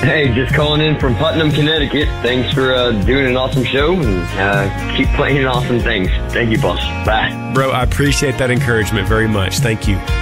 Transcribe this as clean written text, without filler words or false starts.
Hey, just calling in from Putnam, Connecticut. Thanks for doing an awesome show, and keep playing awesome things. Thank you, boss. Bye. Bro, I appreciate that encouragement very much. Thank you.